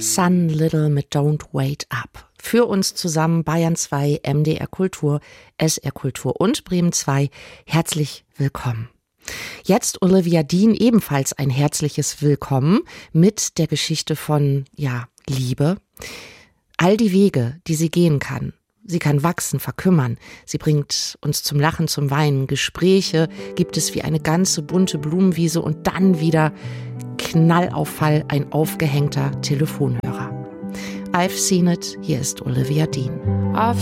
Sun Little mit Don't Wait Up. Für uns zusammen Bayern 2, MDR Kultur, SR Kultur und Bremen 2. Herzlich willkommen. Jetzt Olivia Dean, ebenfalls ein herzliches Willkommen mit der Geschichte von, Liebe. All die Wege, die sie gehen kann. Sie kann wachsen, verkümmern. Sie bringt uns zum Lachen, zum Weinen. Gespräche gibt es wie eine ganze bunte Blumenwiese und dann wieder Knallauffall, ein aufgehängter Telefonhörer. I've seen it. Hier ist Olivia Dean.